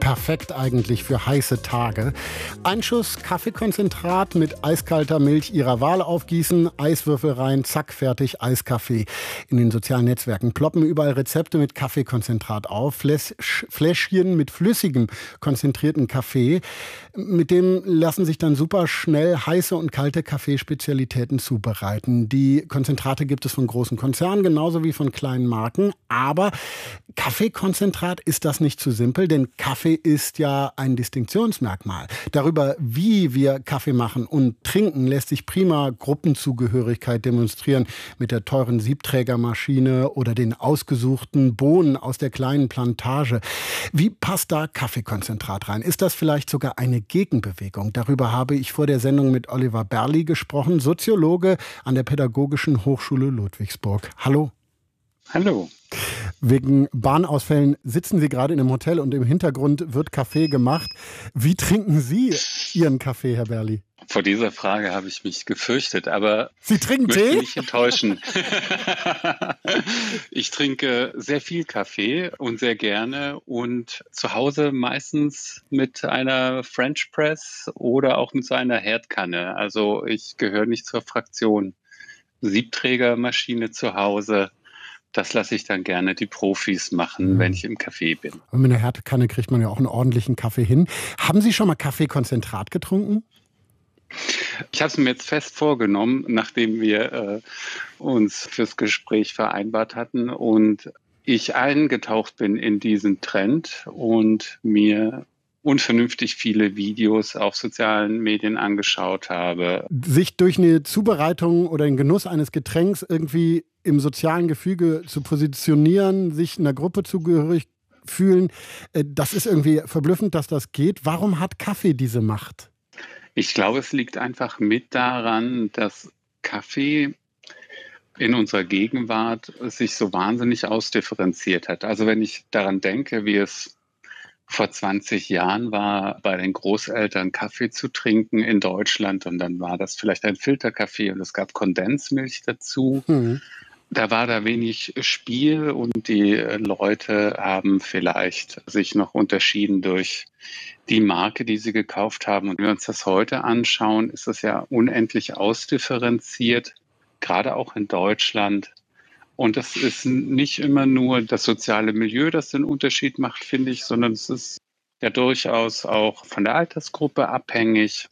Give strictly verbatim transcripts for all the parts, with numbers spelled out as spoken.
perfekt eigentlich für heiße Tage. Ein Schuss Kaffeekonzentrat mit eiskalter Milch Ihrer Wahl aufgießen, Eiswürfel rein, zack, fertig, Eiskaffee. In den sozialen Netzwerken ploppen überall Rezepte mit Kaffeekonzentrat auf, Fläsch, Fläschchen mit flüssigem, konzentrierten Kaffee. Mit dem lassen sich dann super schnell heiße und kalte Kaffeespezialitäten zubereiten. Die Konzentrate gibt es von großen Konzernen, genauso wie von kleinen Marken. Aber Kaffeekonzentrat, ist das nicht zu simpel? Denn Kaffee ist ja ein Distinktionsmerkmal. Darüber, wie wir Kaffee machen und trinken, lässt sich prima Gruppenzugehörigkeit demonstrieren mit der teuren Siebträgermaschine oder den ausgesuchten Bohnen aus der kleinen Plantage. Wie passt da Kaffeekonzentrat rein? Ist das vielleicht sogar eine Gegenbewegung? Darüber habe ich vor der Sendung mit Oliver Berli gesprochen, Soziologe an der Pädagogischen Hochschule Ludwigsburg. Hallo. Hallo. Wegen Bahnausfällen sitzen Sie gerade in einem Hotel und im Hintergrund wird Kaffee gemacht. Wie trinken Sie Ihren Kaffee, Herr Berli? Vor dieser Frage habe ich mich gefürchtet, aber Sie trinken möchte Tee? nicht enttäuschen. Ich trinke sehr viel Kaffee und sehr gerne und zu Hause meistens mit einer French Press oder auch mit so einer Herdkanne. Also ich gehöre nicht zur Fraktion Siebträgermaschine zu Hause. Das lasse ich dann gerne die Profis machen, mhm. wenn ich im Café bin. Und mit einer Herdkanne kriegt man ja auch einen ordentlichen Kaffee hin. Haben Sie schon mal Kaffeekonzentrat getrunken? Ich habe es mir jetzt fest vorgenommen, nachdem wir äh, uns fürs Gespräch vereinbart hatten und ich eingetaucht bin in diesen Trend und mir unvernünftig viele Videos auf sozialen Medien angeschaut habe. Sich durch eine Zubereitung oder den Genuss eines Getränks irgendwie im sozialen Gefüge zu positionieren, sich einer Gruppe zugehörig fühlen, das ist irgendwie verblüffend, dass das geht. Warum hat Kaffee diese Macht? Ich glaube, es liegt einfach mit daran, dass Kaffee in unserer Gegenwart sich so wahnsinnig ausdifferenziert hat. Also wenn ich daran denke, wie es vor zwanzig Jahren war, bei den Großeltern Kaffee zu trinken in Deutschland und dann war das vielleicht ein Filterkaffee und es gab Kondensmilch dazu. Mhm. Da war da wenig Spiel und die Leute haben vielleicht sich noch unterschieden durch die Marke, die sie gekauft haben. Und wenn wir uns das heute anschauen, ist es ja unendlich ausdifferenziert, gerade auch in Deutschland. Und das ist nicht immer nur das soziale Milieu, das den Unterschied macht, finde ich, sondern es ist ja durchaus auch von der Altersgruppe abhängig,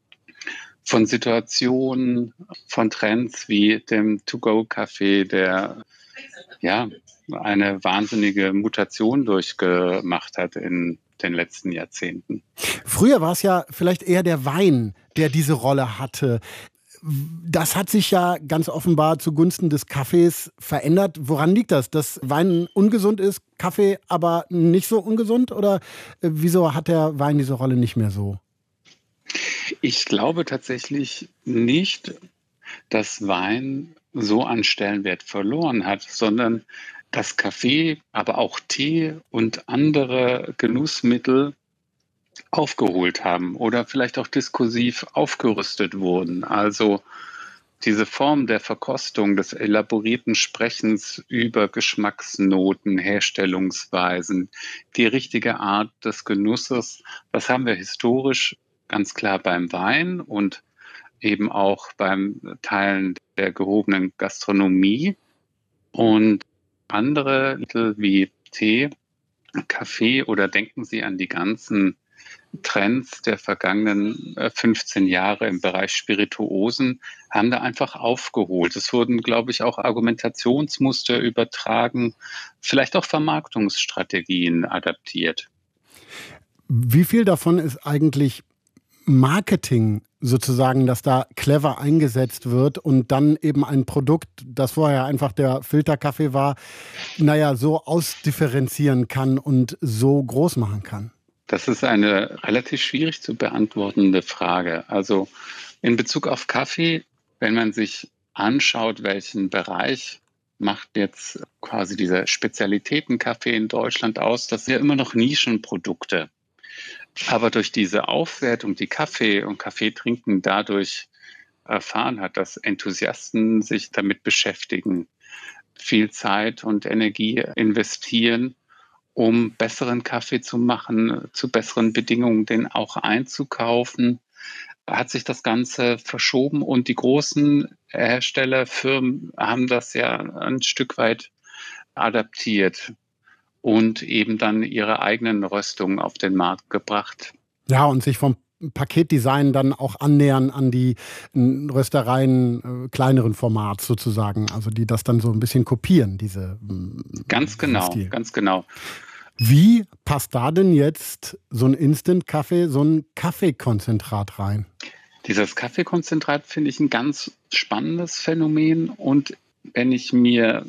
von Situationen, von Trends wie dem To-Go-Kaffee, der ja eine wahnsinnige Mutation durchgemacht hat in den letzten Jahrzehnten. Früher war es ja vielleicht eher der Wein, der diese Rolle hatte. Das hat sich ja ganz offenbar zugunsten des Kaffees verändert. Woran liegt das? Dass Wein ungesund ist, Kaffee aber nicht so ungesund? Oder wieso hat der Wein diese Rolle nicht mehr so? Ich glaube tatsächlich nicht, dass Wein so an Stellenwert verloren hat, sondern dass Kaffee, aber auch Tee und andere Genussmittel aufgeholt haben oder vielleicht auch diskursiv aufgerüstet wurden. Also diese Form der Verkostung, des elaborierten Sprechens über Geschmacksnoten, Herstellungsweisen, die richtige Art des Genusses, das haben wir historisch ganz klar beim Wein und eben auch beim Teilen der gehobenen Gastronomie. Und andere Mittel wie Tee, Kaffee oder denken Sie an die ganzen Trends der vergangenen fünfzehn Jahre im Bereich Spirituosen, haben da einfach aufgeholt. Es wurden, glaube ich, auch Argumentationsmuster übertragen, vielleicht auch Vermarktungsstrategien adaptiert. Wie viel davon ist eigentlich Marketing sozusagen, dass da clever eingesetzt wird und dann eben ein Produkt, das vorher einfach der Filterkaffee war, naja, so ausdifferenzieren kann und so groß machen kann? Das ist eine relativ schwierig zu beantwortende Frage. Also in Bezug auf Kaffee, wenn man sich anschaut, welchen Bereich macht jetzt quasi dieser Spezialitätenkaffee in Deutschland aus, das sind ja immer noch Nischenprodukte. Aber durch diese Aufwertung, die Kaffee und Kaffeetrinken dadurch erfahren hat, dass Enthusiasten sich damit beschäftigen, viel Zeit und Energie investieren um besseren Kaffee zu machen, zu besseren Bedingungen den auch einzukaufen, hat sich das Ganze verschoben und die großen Herstellerfirmen haben das ja ein Stück weit adaptiert und eben dann ihre eigenen Röstungen auf den Markt gebracht. Ja, und sich vom Paketdesign dann auch annähern an die n, Röstereien äh, kleineren Formats sozusagen, also die das dann so ein bisschen kopieren, diese Ganz genau, Stil. ganz genau. Wie passt da denn jetzt so ein Instant-Kaffee, so ein Kaffeekonzentrat rein? Dieses Kaffeekonzentrat finde ich ein ganz spannendes Phänomen und wenn ich mir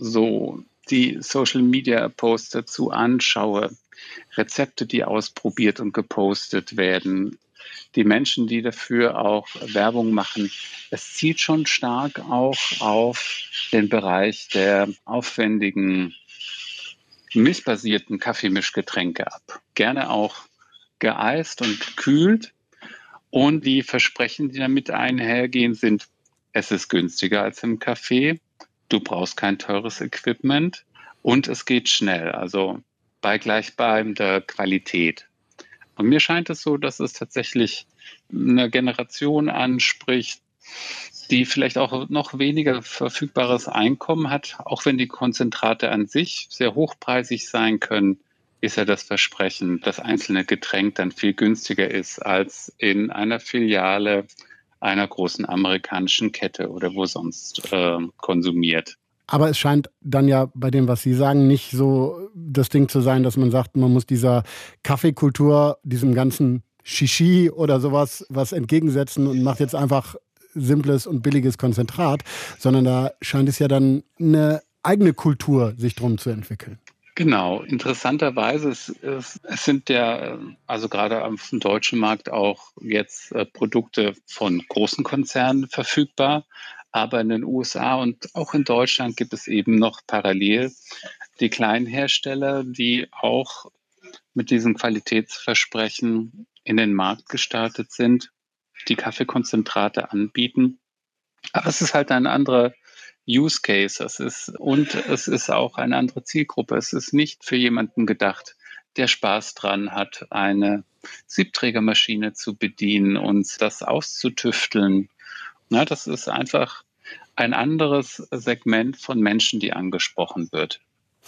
so die Social-Media-Posts dazu anschaue, Rezepte, die ausprobiert und gepostet werden, die Menschen, die dafür auch Werbung machen, es zielt schon stark auch auf den Bereich der aufwendigen milchbasierten Kaffeemischgetränke ab. Gerne auch geeist und gekühlt. Und die Versprechen, die damit einhergehen, sind, es ist günstiger als im Café, du brauchst kein teures Equipment und es geht schnell, also bei gleichbleibender Qualität. Und mir scheint es so, dass es tatsächlich eine Generation anspricht, die vielleicht auch noch weniger verfügbares Einkommen hat, auch wenn die Konzentrate an sich sehr hochpreisig sein können, ist ja das Versprechen, dass einzelne Getränk dann viel günstiger ist als in einer Filiale einer großen amerikanischen Kette oder wo sonst äh, konsumiert. Aber es scheint dann ja bei dem, was Sie sagen, nicht so das Ding zu sein, dass man sagt, man muss dieser Kaffeekultur, diesem ganzen Shishi oder sowas was entgegensetzen und macht jetzt einfach simples und billiges Konzentrat, sondern da scheint es ja dann eine eigene Kultur sich drum zu entwickeln. Genau, interessanterweise, es, es, es sind ja, also gerade auf dem deutschen Markt auch jetzt äh, Produkte von großen Konzernen verfügbar, aber in den U S A und auch in Deutschland gibt es eben noch parallel die kleinen Hersteller, die auch mit diesem Qualitätsversprechen in den Markt gestartet sind, die Kaffeekonzentrate anbieten. Aber es ist halt ein anderer Use Case. Es ist, und es ist auch eine andere Zielgruppe. Es ist nicht für jemanden gedacht, der Spaß dran hat, eine Siebträgermaschine zu bedienen und das auszutüfteln. Na, das ist einfach ein anderes Segment von Menschen, die angesprochen wird.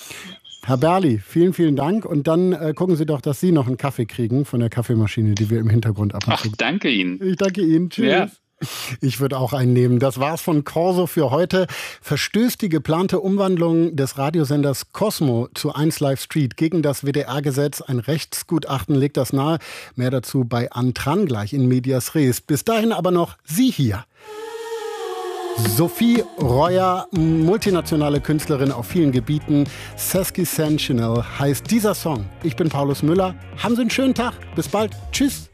Herr Berli, vielen, vielen Dank. Und dann äh, gucken Sie doch, dass Sie noch einen Kaffee kriegen von der Kaffeemaschine, die wir im Hintergrund ab und zu. Ach, danke Ihnen. Ich danke Ihnen. Tschüss. Ja. Ich würde auch einen nehmen. Das war's von Corso für heute. Verstößt die geplante Umwandlung des Radiosenders Cosmo zu eins Live Street gegen das W D R-Gesetz? Ein Rechtsgutachten legt das nahe. Mehr dazu bei Antran gleich in Medias Res. Bis dahin aber noch Sie hier. Sophie Royer, multinationale Künstlerin auf vielen Gebieten. Sesquicentennial heißt dieser Song. Ich bin Paulus Müller. Haben Sie einen schönen Tag. Bis bald. Tschüss.